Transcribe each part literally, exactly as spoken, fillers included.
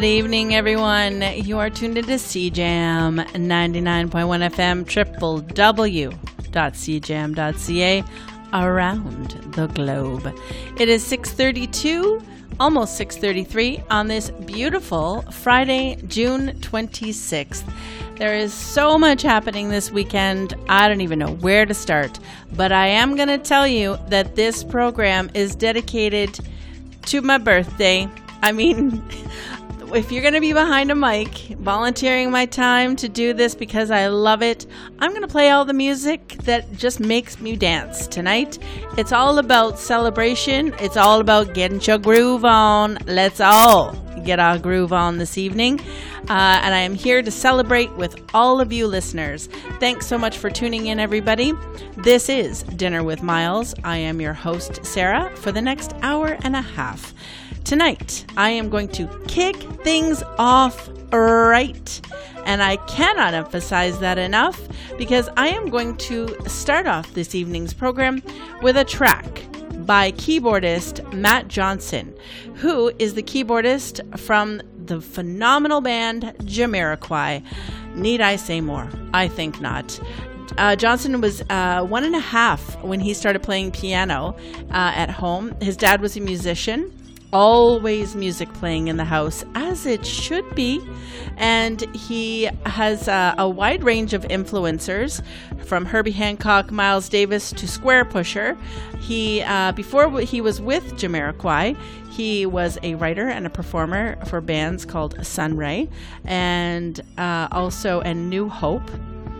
Good evening, everyone. You are tuned into C Jam ninety-nine point one F M, w w w dot c jam dot c a, around the globe. It is six thirty-two, almost six thirty-three, on this beautiful Friday, June twenty-sixth. There is so much happening this weekend, I don't even know where to start. But I am going to tell you that this program is dedicated to my birthday. I mean... If you're going to be behind a mic, volunteering my time to do this because I love it, I'm going to play all the music that just makes me dance tonight. It's all about celebration. It's all about getting your groove on. Let's all get our groove on this evening. Uh, and I am here to celebrate with all of you listeners. Thanks so much for tuning in, everybody. This is Dinner with Miles. I am your host, Sarah, for the next hour and a half. Tonight, I am going to kick things off right, and I cannot emphasize that enough because I am going to start off this evening's program with a track by keyboardist Matt Johnson, who is the keyboardist from the phenomenal band Jamiroquai. Need I say more? I think not. Uh, Johnson was uh, one and a half when he started playing piano uh, at home. His dad was a musician. Always music playing in the house, as it should be. And he has uh, a wide range of influencers, from Herbie Hancock, Miles Davis to Squarepusher. He, uh, before he was with Jamiroquai, he was a writer and a performer for bands called Sunray and uh, also and New Hope.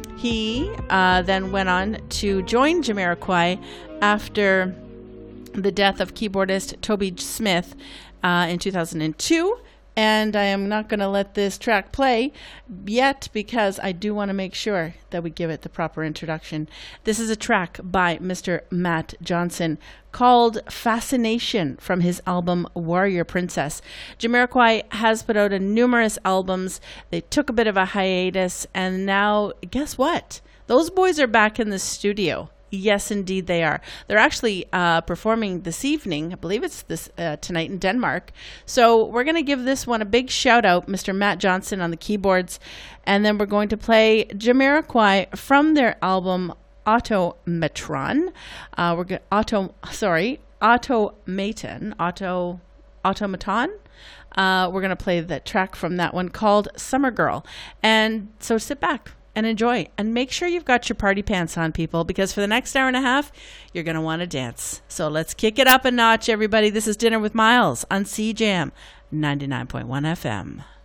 He uh, then went on to join Jamiroquai after the death of keyboardist Toby Smith uh, in two thousand two. And I am not going to let this track play yet because I do want to make sure that we give it the proper introduction. This is a track by Mister Matt Johnson called Fascination from his album Warrior Princess. Jamiroquai has put out a numerous albums. They took a bit of a hiatus, and now guess what? Those boys are back in the studio. Yes, indeed they are. They're actually uh, performing this evening. I believe it's this uh, tonight in Denmark. So we're going to give this one a big shout out, Mister Matt Johnson on the keyboards. And then we're going to play Jamiroquai from their album Automatron. Uh, we're going Auto, sorry, Automaton, Auto, Automaton. Uh, we're going to play the track from that one called Summer Girl. And so sit back and enjoy, and make sure you've got your party pants on, people, because for the next hour and a half, you're going to want to dance. So let's kick it up a notch, everybody. This is Dinner with Miles on C Jam ninety-nine point one F M.